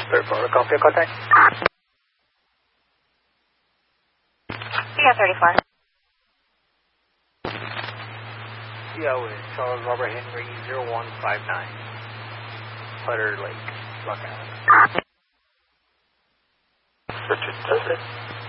Third floor, call field contact. Yeah, 34. CO is Charles Robert Henry 0159. Putter Lake, Rock Island. Richard Desert.